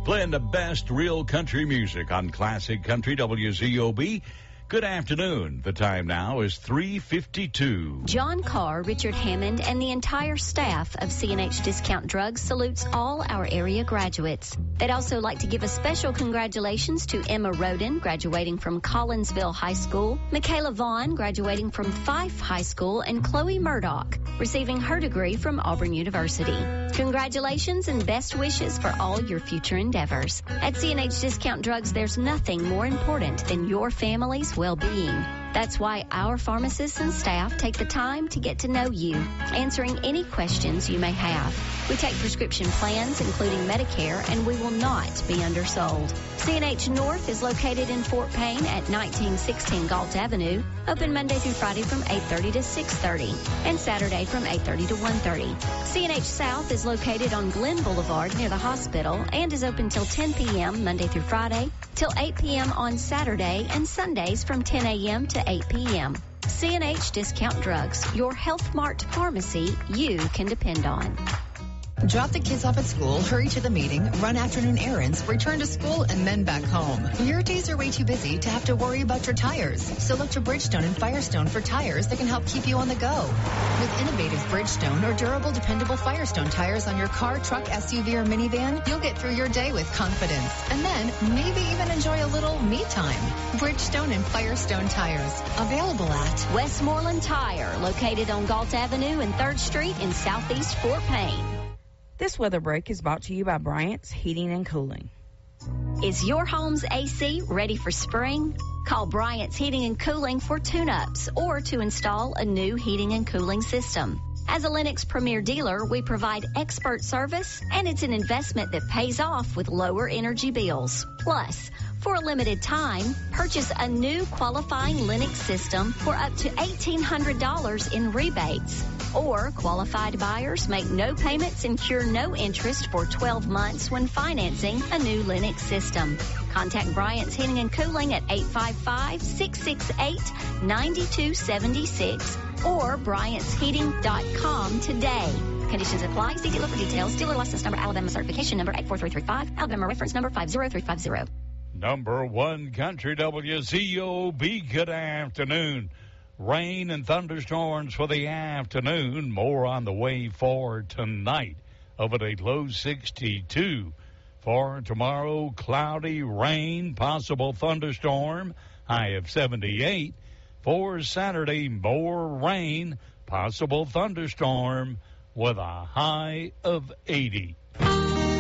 playing the best real country music on Classic Country WZOB. Good afternoon. The time now is 3:52. John Carr, Richard Hammond, and the entire staff of C&H Discount Drugs salutes all our area graduates. They'd also like to give a special congratulations to Emma Roden, graduating from Collinsville High School, Michaela Vaughn, graduating from Fife High School, and Chloe Murdoch, receiving her degree from Auburn University. Congratulations and best wishes for all your future endeavors. At C&H Discount Drugs, there's nothing more important than your family's well-being. That's why our pharmacists and staff take the time to get to know you, answering any questions you may have. We take prescription plans, including Medicare, and we will not be undersold. C&H North is located in Fort Payne at 1916 Galt Avenue, open Monday through Friday from 8:30 to 6:30, and Saturday from 8:30 to 1:30. C&H South is located on Glen Boulevard near the hospital and is open till 10 p.m. Monday through Friday, till 8 p.m. on Saturday, and Sundays from 10 a.m. to 8 p.m. C&H Discount Drugs, your Health Mart pharmacy you can depend on. Drop the kids off at school, hurry to the meeting, run afternoon errands, return to school, and then back home. Your days are way too busy to have to worry about your tires. So look to Bridgestone and Firestone for tires that can help keep you on the go. With innovative Bridgestone or durable, dependable Firestone tires on your car, truck, SUV, or minivan, you'll get through your day with confidence. And then maybe even enjoy a little me time. Bridgestone and Firestone tires. Available at Westmoreland Tire, located on Galt Avenue and 3rd Street in Southeast Fort Payne. This weather break is brought to you by Bryant's Heating and Cooling. Is your home's AC ready for spring? Call Bryant's Heating and Cooling for tune-ups or to install a new heating and cooling system. As a Lennox Premier dealer, we provide expert service, and it's an investment that pays off with lower energy bills. Plus, for a limited time, purchase a new qualifying Lennox system for up to $1,800 in rebates. Or qualified buyers make no payments and cure no interest for 12 months when financing a new Lennox system. Contact Bryant's Heating and Cooling at 855-668-9276 or Bryant'sHeating.com today. Conditions apply. See dealer for details. Dealer license number, Alabama certification number 84335, Alabama reference number 50350. Number one Country WZOB, good afternoon. Rain and thunderstorms for the afternoon. More on the way for tonight. Over at a low 62. For tomorrow, cloudy, rain, possible thunderstorm, high of 78. For Saturday, more rain, possible thunderstorm with a high of 80.